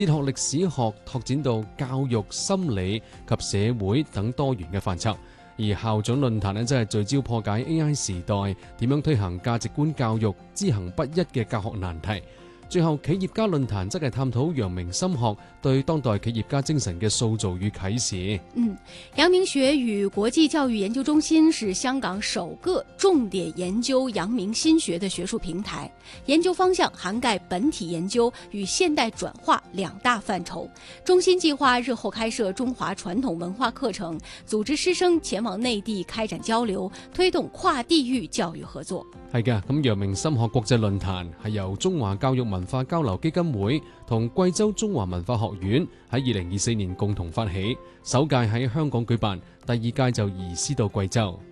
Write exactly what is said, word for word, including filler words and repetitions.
哲學、歷史學拓展到教育、心理及社會等多元嘅範疇。而校長論壇呢，真係聚焦破解 A I 時代點樣推行價值觀教育、知行不一嘅教學難題。最後，企業家論壇則係探討陽明心學對當代企業家精神嘅塑造與啟示。 嗯，陽明學與國際教育研究中心是香港首個重點研究陽明心學的學術平台，研究方向涵蓋本體研究與現代轉化兩大範疇。中心計劃日後開設中華傳統文化課程，組織師生前往內地開展交流，推動跨地域教育合作。 係嘅，咁陽明心學國際論壇係由中華教育文化交流基金會同貴州中華文化學院喺二零二四年共同發起，首屆喺香港舉辦，第二屆就移師到貴州。